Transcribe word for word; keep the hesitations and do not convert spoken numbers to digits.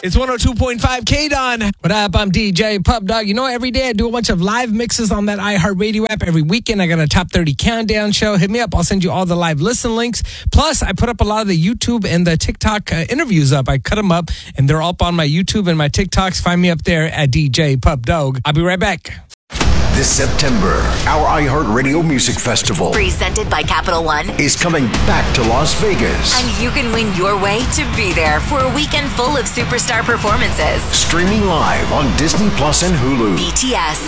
It's one oh two point five K-Don. What up? I'm D J Pup Dog. You know, every day I do a bunch of live mixes on that iHeartRadio app. Every weekend I got a top thirty countdown show. Hit me up. I'll send you all the live listen links. Plus, I put up a lot of the YouTube and the TikTok uh, interviews up. I cut them up, and they're up on my YouTube and my TikToks. Find me up there at D J Pup Dog. I'll be right back. This September, our iHeartRadio Music Festival, presented by Capital One, is coming back to Las Vegas. And you can win your way to be there for a weekend full of superstar performances. Streaming live on Disney Plus and Hulu. B T S.